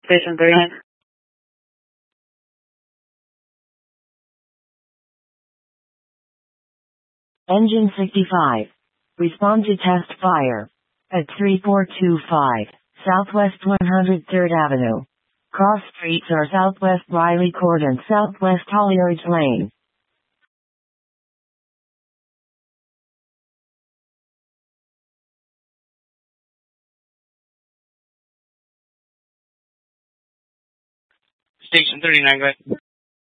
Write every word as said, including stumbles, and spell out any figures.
Station thirty-nine. Engine sixty-five. Respond to test fire. At three four two five, Southwest one hundred third Avenue. Cross streets are Southwest Riley Court and Southwest Hollyridge Lane. Station thirty-nine, go ahead.